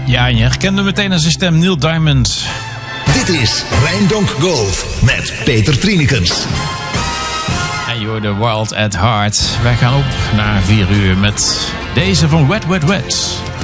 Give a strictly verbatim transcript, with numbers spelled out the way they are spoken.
Ja, en je herkende meteen aan zijn stem Neil Diamond. Dit is Rijndonk Gold met Peter Trienikens. En je hoorde Wild at Heart. Wij gaan op naar vier uur met deze van Wet Wet Wet.